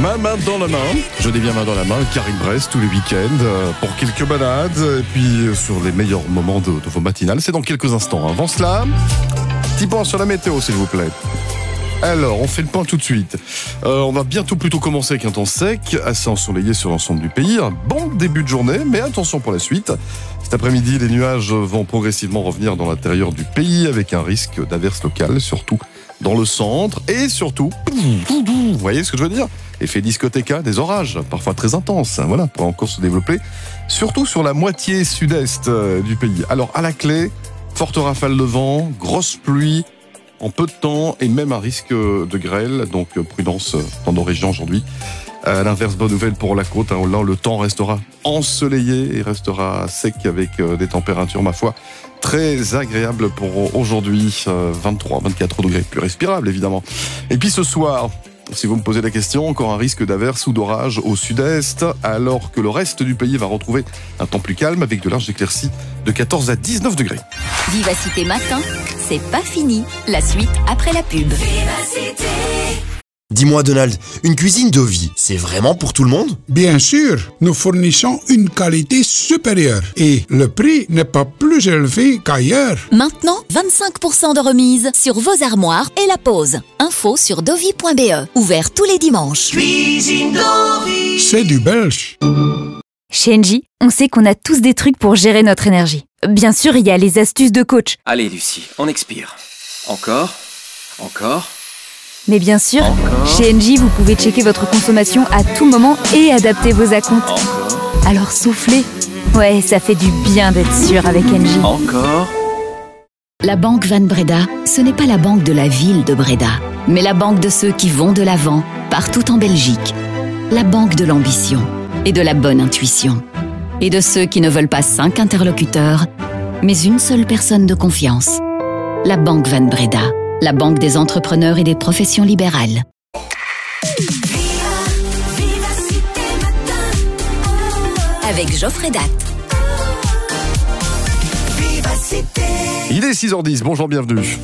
Ma main dans la main, je dis bien main dans la main, Karine Brest tous les week-ends pour quelques balades et puis sur les meilleurs moments de vos matinales. C'est dans quelques instants. Avant cela, petit point sur la météo s'il vous plaît. Alors, on fait le point tout de suite. On va bientôt plutôt commencer avec un temps sec, assez ensoleillé sur l'ensemble du pays. Un bon début de journée, mais attention pour la suite. Cet après-midi, les nuages vont progressivement revenir dans l'intérieur du pays avec un risque d'averses locales, surtout dans le centre. Et surtout, vous voyez ce que je veux dire ? Effet discothéca, des orages, parfois très intenses. Voilà, pour encore se développer, surtout sur la moitié sud-est du pays. Alors, à la clé, forte rafale de vent, grosse pluie, en peu de temps et même un risque de grêle, donc prudence dans nos régions aujourd'hui. À l'inverse, bonne nouvelle pour la côte, là le temps restera ensoleillé et restera sec avec des températures, ma foi, très agréables pour aujourd'hui, 23, 24 degrés, plus respirable évidemment. Et puis ce soir, si vous me posez la question, encore un risque d'averse ou d'orage au sud-est, alors que le reste du pays va retrouver un temps plus calme avec de larges éclaircies de 14 à 19 degrés. Vivacité Matin, c'est pas fini. La suite après la pub. Vivacité. Dis-moi Donald, une cuisine de vie, c'est vraiment pour tout le monde ? Bien sûr, nous fournissons une qualité supérieure et le prix n'est pas plus élevé qu'ailleurs. Maintenant, 25% de remise sur vos armoires et la pose. Info sur dovi.be. Ouvert tous les dimanches. Cuisine Dovi. C'est du belge. Chez Engie, on sait qu'on a tous des trucs pour gérer notre énergie. Bien sûr, il y a les astuces de coach. Allez Lucie, on expire. Encore. Mais bien sûr, Encore. chez Engie, vous pouvez checker votre consommation à tout moment et adapter vos acomptes. Encore. Alors soufflez. Ouais, ça fait du bien d'être sûr avec Engie. Encore. La banque Van Breda, ce n'est pas la banque de la ville de Breda, mais la banque de ceux qui vont de l'avant, partout en Belgique. La banque de l'ambition et de la bonne intuition. Et de ceux qui ne veulent pas 5 interlocuteurs, mais une seule personne de confiance. La banque Van Breda, la banque des entrepreneurs et des professions libérales. Avec Geoffrey Datt. Il est 6h10, bonjour, bienvenue.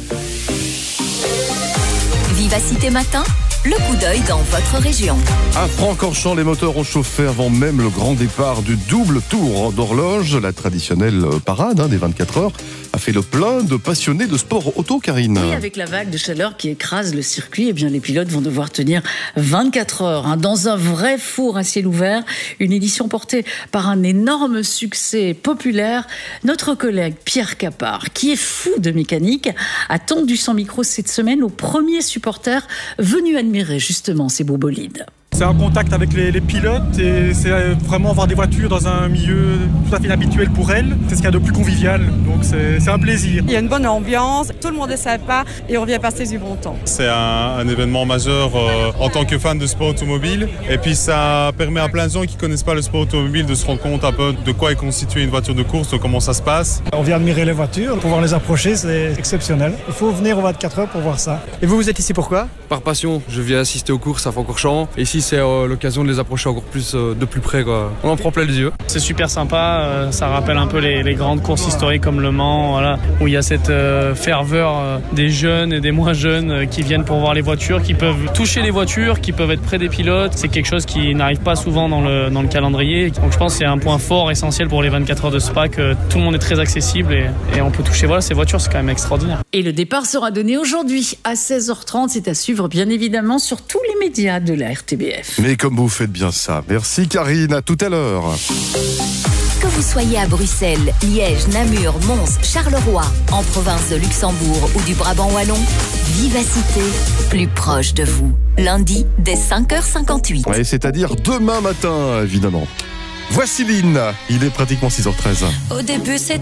Vivacité Matin, le coup d'œil dans votre région. À Francorchamps, les moteurs ont chauffé avant même le grand départ du double tour d'horloge. La traditionnelle parade des 24 heures a fait le plein de passionnés de sport auto, Karine. Oui, avec la vague de chaleur qui écrase le circuit, eh bien, les pilotes vont devoir tenir 24 heures dans un vrai four à ciel ouvert. Une édition portée par un énorme succès populaire. Notre collègue Pierre Capard, qui est fou de mécanique, a tendu son micro cette semaine aux premiers supporters venus admirer justement ces beaux bolides. C'est un contact avec les pilotes et c'est vraiment voir des voitures dans un milieu tout à fait inhabituel pour elles. C'est ce qu'il y a de plus convivial, donc c'est un plaisir. Il y a une bonne ambiance, tout le monde est sympa et on vient passer du bon temps. C'est un événement majeur en tant que fan de sport automobile et puis ça permet à plein de gens qui ne connaissent pas le sport automobile de se rendre compte un peu de quoi est constituée une voiture de course, de comment ça se passe. On vient admirer les voitures, pouvoir les approcher, c'est exceptionnel. Il faut venir aux 24 heures pour voir ça. Et vous êtes ici pourquoi ? Par passion, je viens assister aux courses à Francorchamps. Ici, c'est l'occasion de les approcher encore plus de plus près, quoi. On en prend plein les yeux. C'est super sympa, ça rappelle un peu les grandes courses historiques comme Le Mans, voilà, où il y a cette ferveur des jeunes et des moins jeunes qui viennent pour voir les voitures, qui peuvent toucher les voitures, qui peuvent être près des pilotes. C'est quelque chose qui n'arrive pas souvent dans le calendrier. Donc je pense que c'est un point fort, essentiel pour les 24 heures de Spa, que tout le monde est très accessible et on peut toucher ces voitures, c'est quand même extraordinaire. Et le départ sera donné aujourd'hui à 16h30. C'est à suivre bien évidemment sur tous les médias de la RTBF. Mais comme vous faites bien ça. Merci Karine, à tout à l'heure. Que vous soyez à Bruxelles, Liège, Namur, Mons, Charleroi, en province de Luxembourg ou du Brabant wallon, Vivacité, plus proche de vous. Lundi, dès 5h58. Ouais, c'est-à-dire demain matin, évidemment. Voici Lynn, il est pratiquement 6h13. Au début, c'est